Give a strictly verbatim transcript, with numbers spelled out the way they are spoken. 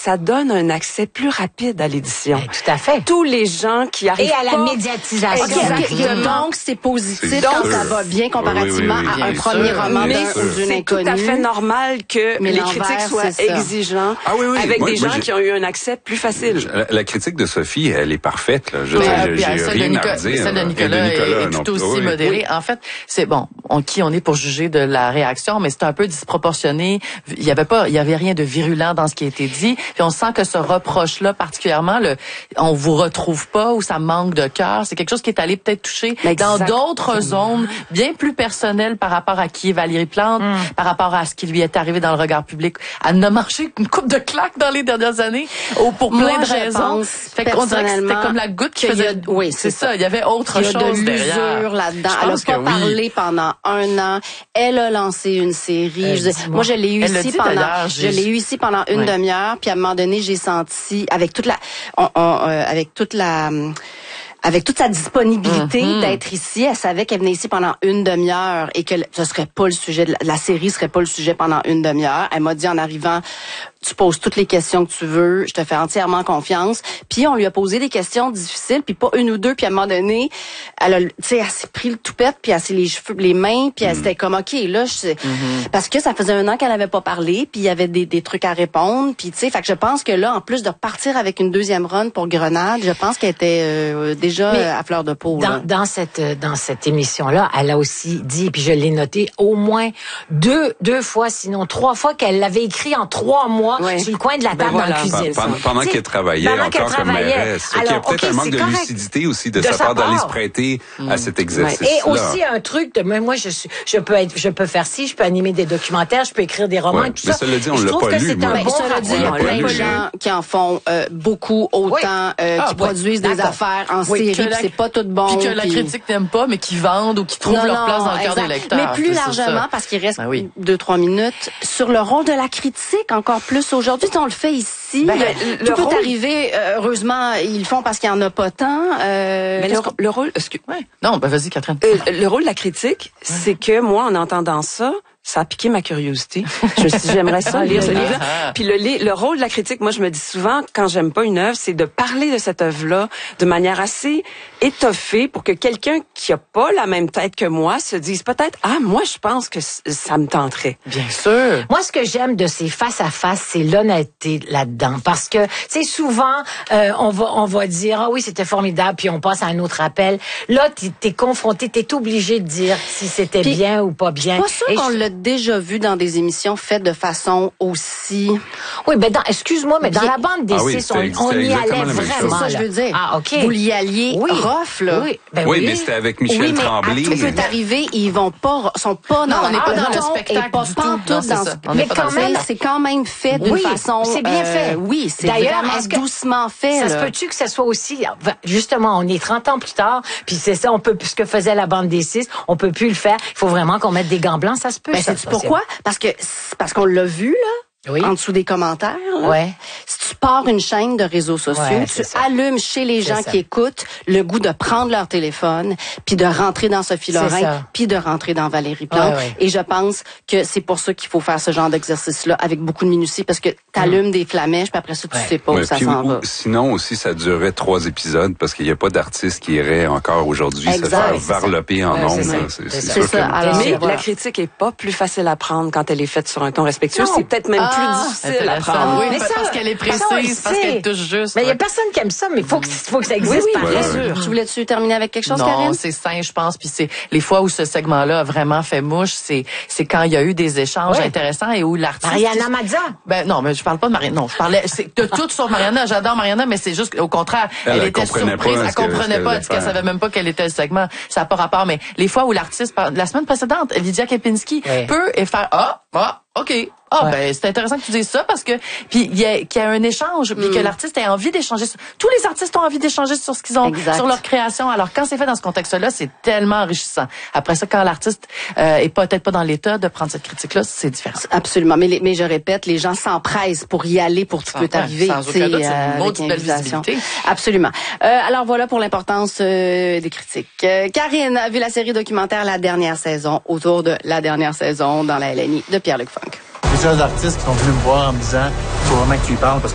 ça donne un accès plus rapide à l'édition. Ben, tout à fait. Tous les gens qui arrivent Et à la pas... médiatisation. Exactement. Donc, c'est positif C'est quand sûr. ça va bien comparativement Oui, oui, oui, à un bien premier sûr. roman Mais d'un ou d'une c'est tout inconnue. à fait normal que Mais les l'envers, critiques soient c'est ça. exigeants Ah oui, oui. avec Moi- des moi, gens j'ai- qui ont eu un accès plus facile. La, la critique de Sophie, elle est parfaite. Là. Je, Mais, j'ai, euh, puis, j'ai celle de rien Nicolas, à dire. celle de là. Nicolas, Et de Nicolas est, est non tout plus. aussi Oui. modérée. En fait, c'est bon, on, qui on est pour juger de la réaction, mais c'est un peu disproportionné. Il y avait pas, il y avait rien de virulent dans ce qui a été dit. Puis on sent que ce reproche-là, particulièrement, le, on vous retrouve pas ou ça manque de cœur. C'est quelque chose qui est allé peut-être toucher dans d'autres zones bien plus personnelles par rapport à qui est Valérie Plante, mm. par rapport à ce qui lui est arrivé dans le regard public. Elle a marché une coupe de claques dans les dernières années, ou pour plein Moi, de je raisons. pense, Fait qu'on dirait que c'était personnellement, comme la goutte qui qu'il y a- faisait. oui, c'est c'est ça. ça. Il y avait autre Il y a chose de derrière. l'usure là-dedans. Je Elle pense n'a pas que oui. parlé pendant un an. Elle a lancé une série. Euh, Je veux dire, dis-moi. moi, je l'ai eu Elle l'a ici dit pendant, d'ailleurs, je j'ai- l'ai eu ici pendant une Ouais. demi-heure. Puis à un moment donné, j'ai senti avec toute la, on, on, euh, avec toute la. hum, avec toute sa disponibilité Mm-hmm. d'être ici, elle savait qu'elle venait ici pendant une demi-heure et que ce serait pas le sujet de la, la série serait pas le sujet pendant une demi-heure. Elle m'a dit en arrivant, tu poses toutes les questions que tu veux, je te fais entièrement confiance. Puis on lui a posé des questions difficiles, puis pas une ou deux, puis à un moment donné, elle a, tu sais, elle s'est pris le toupette, puis elle s'est les cheveux, les mains, puis elle s'était comme ok là, je sais, Mm-hmm. parce que ça faisait un an qu'elle avait pas parlé, puis il y avait des, des trucs à répondre, puis tu sais, fait que je pense que là, en plus de repartir avec une deuxième run pour Grenade, je pense qu'elle était euh, déjà Mais euh, à fleur de peau. Dans, là. dans cette euh, dans cette émission-là, elle a aussi dit, puis je l'ai noté, au moins deux deux fois, sinon trois fois, qu'elle l'avait écrit en trois mois Ouais. sur le coin de la table Ben voilà. dans la cuisine. Pendant, pendant T'sais, qu'elle travaillait pendant encore qu'elle comme travaillait. mairesse. Fait qu'il y a Alors, peut-être ok, un manque c'est de correct. lucidité aussi de, De sa sa part d'aller part. se prêter à cet exercice-là. Et aussi un truc de mais moi je suis je peux être je peux faire ci, je peux animer des documentaires, je peux écrire des romans, Ouais, tout mais ça. cela dit, on Et je l'a trouve pas que lu, c'est moi. un Ben, bon cela dit, il y a rapport. plein de gens qui en font euh, beaucoup, autant Oui. euh, Ah, qui ouais. produisent des D'accord. affaires en Oui, série, que puis la- c'est pas tout bon. Puis que la puis- critique n'aime pas, mais qui vendent ou qui trouvent Non, leur non, place dans le cœur exact. des lecteurs. Mais plus C'est ça. largement, parce qu'il reste Ben oui. deux, trois minutes, sur le rôle de la critique, encore plus aujourd'hui, on le fait ici. Ben, le, le tout peut rôle- arriver, euh, heureusement, ils le font parce qu'il n'y en a pas tant. Euh, Mais le, qu'est-ce qu'on- le rôle, excuse- Ouais. Non, ben vas-y, Catherine. euh, le rôle de la critique, c'est que moi, en entendant ça, ça a piqué ma curiosité. Je me suis dit, j'aimerais ça lire ce livre-là. Ah. Puis le, li- le rôle de la critique, moi, je me dis souvent, quand j'aime pas une œuvre, c'est de parler de cette œuvre-là de manière assez étoffée pour que quelqu'un qui a pas la même tête que moi se dise peut-être, ah, moi, je pense que c- ça me tenterait. Bien sûr. Moi, ce que j'aime de ces face-à-face, c'est l'honnêteté là-dedans. Parce que, tu sais, souvent, euh, on va on va dire, ah oui, c'était formidable, puis on passe à un autre appel. Là, t'es, t'es confronté, t'es obligé de dire si c'était Puis, bien ou pas bien. Pas sûr Et qu'on je- l'a déjà vu dans des émissions faites de façon aussi... Oui, ben dans, excuse-moi, mais dans Bien- la bande des Ah oui, six, on, c'était- on c'était y exactement allait la même vraiment. chose. C'est ça que je veux dire. Ah, OK. Vous y alliez Oui. rough, là. Oui, ben Oui, oui. mais c'était avec Michel oui, mais Tremblay. à tout peut arriver, ils vont pas, sont pas Non, dans on n'est pas le dans le ton spectacle et pas du pantoute tout. Non, c'est dans ça. ce- On n'est Mais pas dans quand le même, spectacle. c'est quand même fait d'une Oui, façon. c'est bien fait. euh, oui, c'est D'ailleurs, vraiment est-ce que- doucement fait. Ça là. se peut-tu que ça soit aussi, justement, on est trente ans plus tard, puis c'est ça, on peut, ce que faisait la bande des six, on peut plus le faire. Il faut vraiment qu'on mette des gants blancs, ça se peut. Ben, ça, sais-tu ça, pourquoi? Parce que, c'est parce qu'on l'a vu, là. Oui. En dessous des commentaires, là. Ouais. Si tu pars une chaîne de réseaux sociaux, Ouais, tu c'est ça. allumes chez les C'est gens ça. qui écoutent le goût de prendre leur téléphone, puis de rentrer dans Sophie C'est Lorrain, ça. puis de rentrer dans Valérie Plante. Ouais, ouais. Et je pense que c'est pour ça qu'il faut faire ce genre d'exercice-là avec beaucoup de minutie, parce que t'allumes des flamèches, puis après ça, tu Ouais. sais pas Ouais, où ça puis s'en ou- va. Sinon aussi, ça durerait trois épisodes parce qu'il n'y a pas d'artiste qui irait encore aujourd'hui se Exact, faire c'est ça. varloper en Ouais, ondes. c'est ça. là. C'est C'est ça. sûr C'est ça. que- Alors, Mais voilà. la critique est pas plus facile à prendre quand elle est faite sur un ton respectueux. Non. C'est peut-être même Ah, plus difficile à Intéressant. prendre. Oui, Mais parce ça, qu'elle est ça, on le précise, parce sait. qu'elle touche juste. Mais il y a ouais. personne qui aime ça, mais il faut que, faut que ça existe Oui, oui, pareil. bien sûr. Tu voulais-tu terminer avec quelque chose, Non, Karine? c'est sain, je pense. Puis c'est les fois où ce segment-là a vraiment fait mouche, c'est c'est quand il y a eu des échanges Ouais. intéressants et où l'artiste. Mariana Mazza. Ben non, mais je parle pas de Mariana. Non, je parlais c'est de tout sur Mariana. J'adore Mariana, mais c'est juste au contraire, Elle, elle, elle était comprenait surprise, pas elle ce que- ce comprenait qu'elle pas, allait parce qu'elle faire. savait même pas quel était le segment. Ça n'a pas rapport. Mais les fois où l'artiste, par- la semaine précédente, Lydia Kepinski Ouais. peut et faire ah ah ok. Ah Ouais. ben c'est intéressant que tu dises ça parce que puis il y a qu'il y a un échange puis que l'artiste ait envie d'échanger. sur- Tous les artistes ont envie d'échanger sur ce qu'ils ont, Exact. sur leur création. Alors quand c'est fait dans ce contexte-là, c'est tellement enrichissant. Après ça, quand l'artiste euh, est peut-être pas dans l'état de prendre cette critique-là, c'est différent. Absolument. Mais, les- mais je répète, les gens s'empressent pour y aller, pour tout Sans- peut arriver. sans tu aucun sais, doute, c'est une avec maudite belle invitation. visibilité. Absolument. Euh, alors voilà pour l'importance euh, des critiques. Euh, Karine a vu la série documentaire La Dernière Saison, autour de La Dernière Saison dans la L N I de Pierre-Luc Funk. Plusieurs artistes qui sont venus me voir en me disant « Faut vraiment que tu y parles parce que